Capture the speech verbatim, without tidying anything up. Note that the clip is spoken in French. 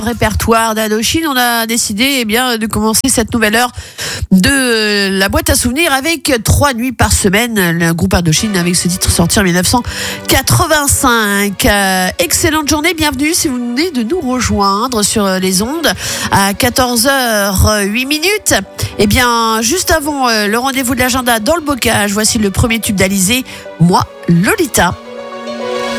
Répertoire d'Indochine, on a décidé eh bien, de commencer cette nouvelle heure de la boîte à souvenirs avec trois nuits par semaine. Le groupe Indochine avec ce titre sorti en dix-neuf cent quatre-vingt-cinq. Euh, excellente journée, bienvenue si vous venez de nous rejoindre sur les ondes à quatorze heures huit minutes. Eh bien, juste avant euh, le rendez-vous de l'agenda dans le bocage, voici le premier tube d'Alizé, Moi, Lolita.